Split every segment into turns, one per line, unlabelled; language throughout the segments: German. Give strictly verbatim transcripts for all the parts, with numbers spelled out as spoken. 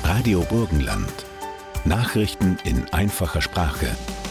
Radio Burgenland. Nachrichten in einfacher Sprache.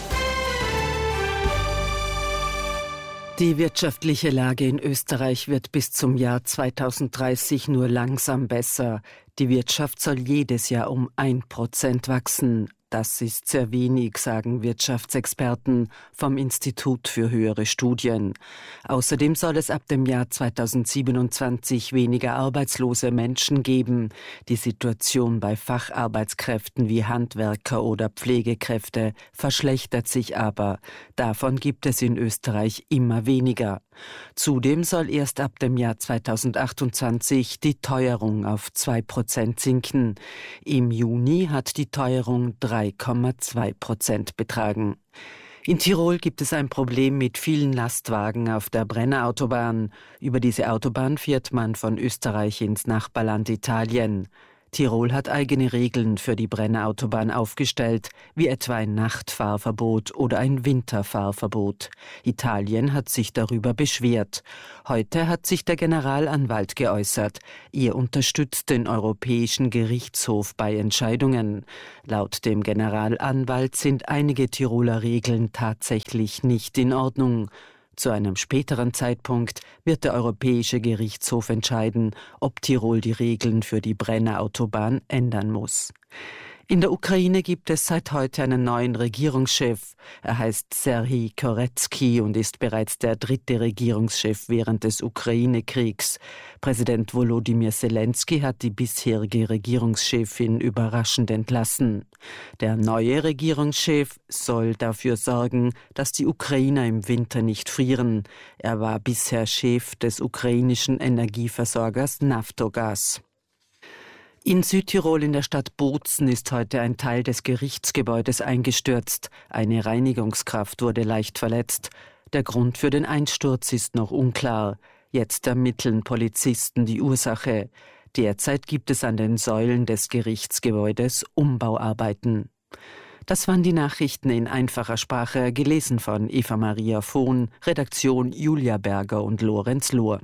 Die wirtschaftliche Lage in Österreich wird bis zum Jahr zweitausenddreißig nur langsam besser. Die Wirtschaft soll jedes Jahr um ein Prozent wachsen. Das ist sehr wenig, sagen Wirtschaftsexperten vom Institut für höhere Studien. Außerdem soll es ab dem Jahr zweitausendsiebenundzwanzig weniger arbeitslose Menschen geben. Die Situation bei Facharbeitskräften wie Handwerker oder Pflegekräfte verschlechtert sich aber. Davon gibt es in Österreich immer weniger. Zudem soll erst ab dem Jahr zweitausendachtundzwanzig die Teuerung auf zwei Prozent sinken. Im Juni hat die Teuerung drei Komma zwei Prozent betragen. In Tirol gibt es ein Problem mit vielen Lastwagen auf der Brennerautobahn. Über diese Autobahn fährt man von Österreich ins Nachbarland Italien. Tirol hat eigene Regeln für die Brennerautobahn aufgestellt, wie etwa ein Nachtfahrverbot oder ein Winterfahrverbot. Italien hat sich darüber beschwert. Heute hat sich der Generalanwalt geäußert. Er unterstützt den Europäischen Gerichtshof bei Entscheidungen. Laut dem Generalanwalt sind einige Tiroler Regeln tatsächlich nicht in Ordnung. Zu einem späteren Zeitpunkt wird der Europäische Gerichtshof entscheiden, ob Tirol die Regeln für die Brennerautobahn ändern muss. In der Ukraine gibt es seit heute einen neuen Regierungschef. Er heißt Serhij Koretsky und ist bereits der dritte Regierungschef während des Ukraine-Kriegs. Präsident Volodymyr Zelensky hat die bisherige Regierungschefin überraschend entlassen. Der neue Regierungschef soll dafür sorgen, dass die Ukrainer im Winter nicht frieren. Er war bisher Chef des ukrainischen Energieversorgers Naftogaz. In Südtirol in der Stadt Bozen ist heute ein Teil des Gerichtsgebäudes eingestürzt. Eine Reinigungskraft wurde leicht verletzt. Der Grund für den Einsturz ist noch unklar. Jetzt ermitteln Polizisten die Ursache. Derzeit gibt es an den Säulen des Gerichtsgebäudes Umbauarbeiten. Das waren die Nachrichten in einfacher Sprache, gelesen von Eva Maria Vohn, Redaktion Julia Berger und Lorenz Lohr.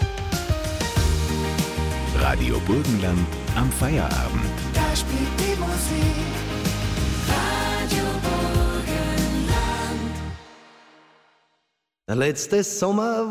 Radio Burgenland am Feierabend.
Da spielt die Musik, Radio Burgenland.
Der letzte Sommer